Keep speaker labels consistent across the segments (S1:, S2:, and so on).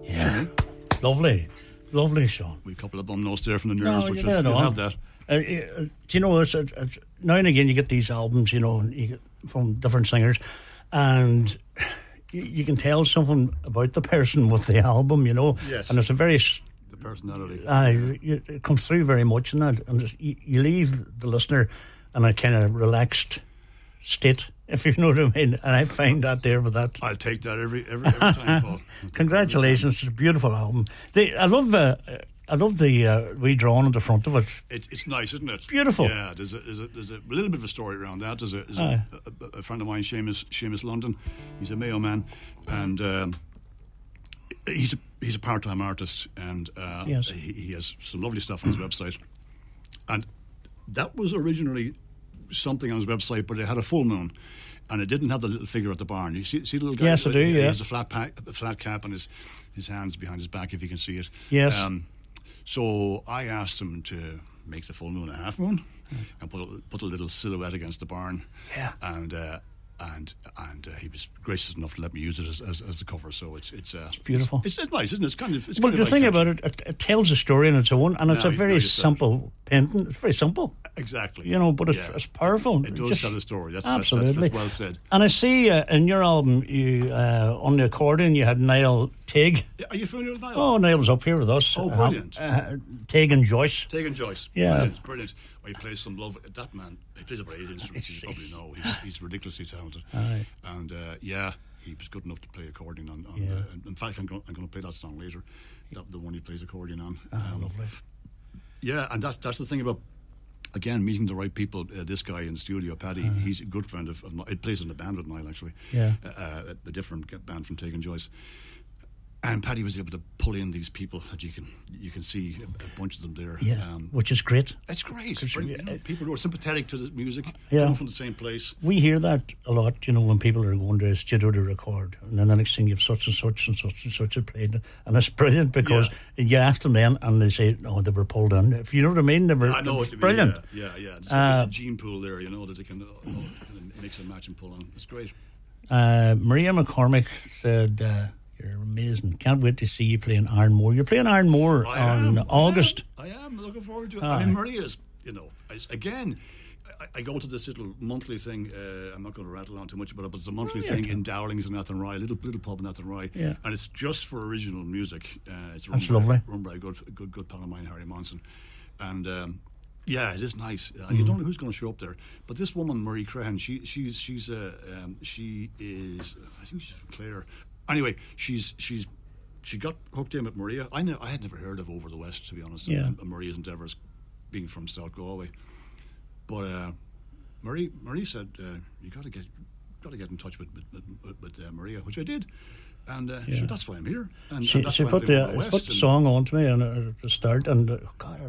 S1: Yeah. Lovely, Sean.
S2: We a couple of bum notes there from the nerves,
S1: No,
S2: which
S1: you
S2: will have that.
S1: Do you know, it's now and again you get these albums, you know, and you get from different singers, and you can tell something about the person with the album, you know.
S2: Yes.
S1: And it's a very
S2: The personality.
S1: it comes through very much in that, and you leave the listener in a kind of relaxed state, if you know what I mean. And I find that there with that.
S2: I'll take that every time, Paul.
S1: Congratulations! It's a beautiful album. I love the redrawing at the front of it.
S2: It's nice, isn't it?
S1: Beautiful.
S2: Yeah, there's a little bit of a story around that. There's a friend of mine, Seamus London. He's a Mayo man, and he's a part-time artist, and
S1: yes.
S2: he has some lovely stuff on his website. And that was originally something on his website, but it had a full moon, and it didn't have the little figure at the barn. You see the little guy?
S1: Yes, I do.
S2: He
S1: Yeah.
S2: has a flat cap, and his hands behind his back, if you can see it.
S1: Yes.
S2: So I asked him to make the full moon a half moon, and put a little silhouette against the barn.
S1: Yeah.
S2: And he was gracious enough to let me use it as the cover. So it's
S1: beautiful.
S2: It's nice, isn't it? It's kind of.
S1: Well, the thing about it tells a story on its own, and it's a very
S2: you
S1: simple painting. It's very simple.
S2: Exactly.
S1: You know, but it's powerful.
S2: It does tell a story.
S1: Absolutely.
S2: That's well said.
S1: And I see in your album, you on the accordion, you had Niall Teague.
S2: Are you familiar with Niall?
S1: Oh, Niall was up here with us.
S2: Oh, brilliant.
S1: Teague and Joyce.
S2: Teague and Joyce.
S1: Yeah.
S2: Brilliant. Well, he plays some love. That man, he plays about 8 instruments. You probably know. He's ridiculously talented.
S1: Aye.
S2: And he was good enough to play accordion on. In fact, I'm going to play that song later. The one he plays accordion on.
S1: Lovely.
S2: Yeah, and that's the thing about, again, meeting the right people. This guy in the studio, Paddy, he's a good friend of mine. He plays in the band with Niall, actually.
S1: Yeah.
S2: A different band from Teague and Joyce. And Paddy was able to pull in these people that you can see a bunch of them there.
S1: Yeah, which is great.
S2: It's great. People who are sympathetic to the music,
S1: Yeah.
S2: come from the same place.
S1: We hear that a lot, you know, when people are going to a studio to record, and then the next thing you have such and such and such and such are played, and it's brilliant because you ask them then, and they say, "No, they were pulled in." If you know what I mean,
S2: I know
S1: it's
S2: what
S1: brilliant.
S2: Yeah. There's a gene pool there, you know, that they can mix and match and pull on. It's great.
S1: Maria McCormick said, "You're amazing. Can't wait to see you playing Ironmore." You're playing Ironmore on August.
S2: I am looking forward to it. I mean, Maria's, you know, again, I go to this little monthly thing. I'm not going to rattle on too much about it, but it's a monthly thing in Dowlings in Athenry, a little pub in Athenry, and it's just for original music. It's
S1: lovely.
S2: Run by a good pal of mine, Harry Monson, and. Yeah, it is nice. You don't know who's going to show up there, but this woman, Marie Crehan, she is. I think she's from Clare. Anyway, she got hooked in with Maria. I had never heard of Over the West, to be honest.
S1: Yeah.
S2: And Maria's endeavours, being from South Galway, but Marie said you got to get in touch with Maria, which I did, and so that's why I'm here. And
S1: She
S2: that's why I'm
S1: put
S2: playing Over
S1: the
S2: West, and
S1: song on to me at the start, and God,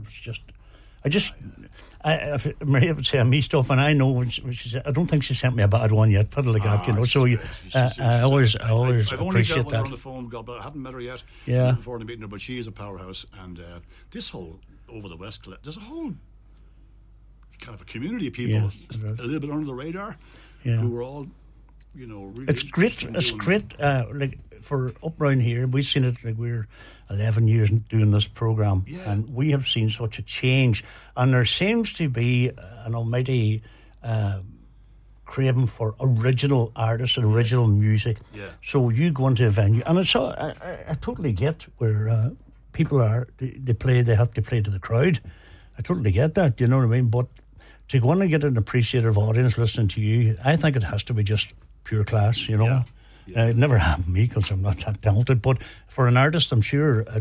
S1: Maria would send me stuff, and I know when she said, I don't think she sent me a bad one yet. Put it like that, you know. So I always
S2: I've only
S1: appreciate
S2: dealt with her
S1: that.
S2: on the phone, but I haven't met her yet.
S1: Yeah.
S2: Looking forward to meeting her, but she is a powerhouse, and this whole Over the West, there's a whole kind of a community of people a little bit under the radar, who are all, you know, really.
S1: It's great. It's great. Like for up round here, we've seen it. Like we're 11 years doing this program, and we have seen such a change. And there seems to be an almighty craving for original artists and original music.
S2: Yeah.
S1: So you go into a venue, and it's I totally get where people are. They have to play to the crowd. I totally get that. You know what I mean? But to go in and get an appreciative audience listening to you, I think it has to be just pure class. You know.
S2: Yeah.
S1: It never happened to me because I'm not that talented, but for an artist, I'm sure